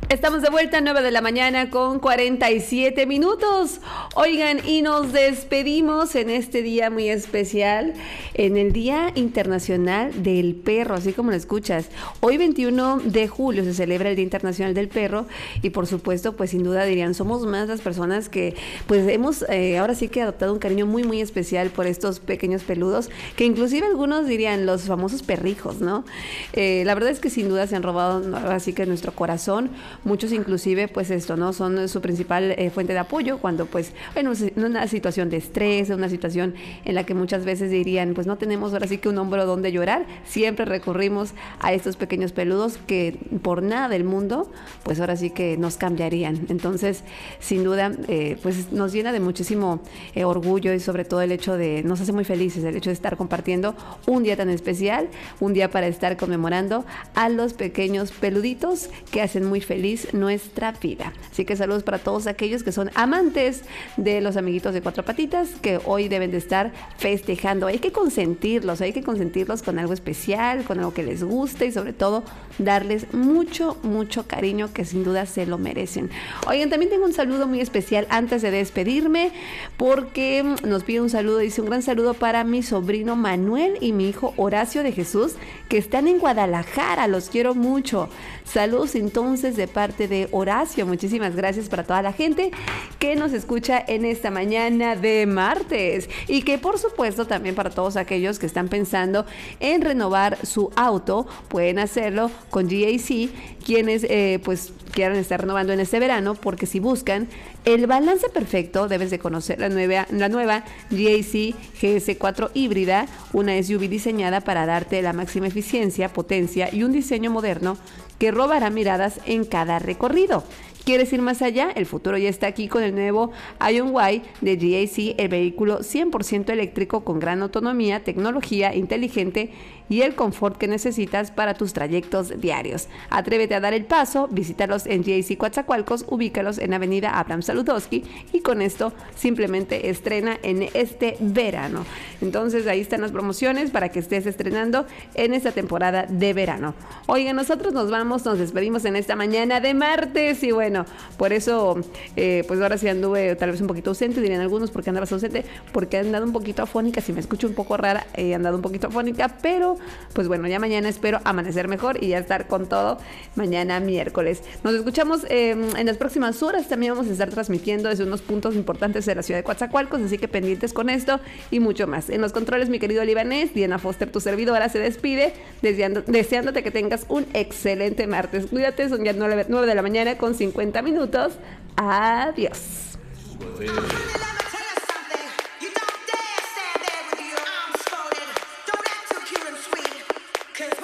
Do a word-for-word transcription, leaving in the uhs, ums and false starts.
Estamos de vuelta a nueve de la mañana con cuarenta y siete minutos. Oigan, y nos despedimos en este día muy especial, en el Día Internacional del Perro, así como lo escuchas. Hoy veintiuno de julio se celebra el Día Internacional del Perro y por supuesto, pues sin duda dirían, somos más las personas que pues hemos eh, ahora sí que adoptado un cariño muy muy especial por estos pequeños peludos, que inclusive algunos dirían los famosos perrijos, ¿no? Eh, la verdad es que sin duda se han robado ahora sí que nuestro corazón. Muchos inclusive, pues esto, ¿no? Son su principal eh, fuente de apoyo cuando, pues, bueno, en una situación de estrés, una situación en la que muchas veces dirían, pues no tenemos ahora sí que un hombro donde llorar, siempre recurrimos a estos pequeños peludos que por nada del mundo, pues ahora sí que nos cambiarían. Entonces, sin duda, eh, pues nos llena de muchísimo eh, orgullo y sobre todo el hecho de, nos hace muy felices el hecho de estar compartiendo un día tan especial, un día para estar conmemorando a los pequeños peluditos que hacen muy feliz nuestra vida. Así que saludos para todos aquellos que son amantes de los amiguitos de cuatro patitas, que hoy deben de estar festejando. Hay que consentirlos, hay que consentirlos con algo especial, con algo que les guste y sobre todo darles mucho, mucho cariño, que sin duda se lo merecen. Oigan, también tengo un saludo muy especial antes de despedirme, porque nos pide un saludo, dice un gran saludo para mi sobrino Manuel y mi hijo Horacio de Jesús, que están en Guadalajara, los quiero mucho. Saludos entonces de parte de Horacio, muchísimas gracias para toda la gente que nos escucha en esta mañana de martes y que por supuesto también para todos aquellos que están pensando en renovar su auto, pueden hacerlo con G A C, quienes eh, pues quieran estar renovando en este verano, porque si buscan el balance perfecto, debes de conocer la nueva, la nueva G A C G S cuatro híbrida, una S U V diseñada para darte la máxima eficiencia, potencia y un diseño moderno que robará miradas en cada recorrido. ¿Quieres ir más allá? El futuro ya está aquí con el nuevo Ion Y de G A C, el vehículo cien por ciento eléctrico con gran autonomía, tecnología inteligente y el confort que necesitas para tus trayectos diarios. Atrévete a dar el paso, visítalos en G A C Coatzacoalcos, ubícalos en Avenida Abraham Saludowski y con esto simplemente estrena en este verano. Entonces ahí están las promociones para que estés estrenando en esta temporada de verano. Oigan, nosotros nos vamos, nos despedimos en esta mañana de martes y bueno, por eso eh, pues ahora sí anduve tal vez un poquito ausente, dirían algunos porque andabas ausente, porque he andado un poquito afónica, si me escucho un poco rara, he andado un poquito afónica, pero pues bueno, ya mañana espero amanecer mejor y ya estar con todo mañana miércoles. Nos escuchamos eh, en las próximas horas, también vamos a estar transmitiendo desde unos puntos importantes de la ciudad de Coatzacoalcos, así que pendientes con esto y mucho más. En los controles, mi querido Libanés, Diana Foster, tu servidora, se despide deseando, deseándote que tengas un excelente martes. Cuídate, son ya nueve de la mañana con cincuenta minutos. Adiós.